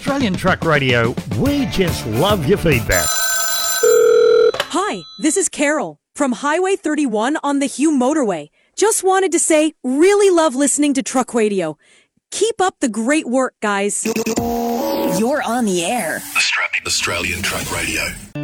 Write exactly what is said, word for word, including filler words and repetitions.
Australian Truck Radio, we just love your feedback. Hi, this is Carol from Highway thirty-one on the Hume Motorway. Just wanted to say, really love listening to Truck Radio. Keep up the great work, guys. You're on the air. Australian Truck Radio.